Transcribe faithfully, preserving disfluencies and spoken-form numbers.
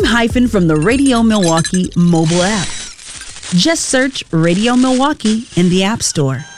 hyphen from the Radio Milwaukee mobile app. Just search Radio Milwaukee in the App Store.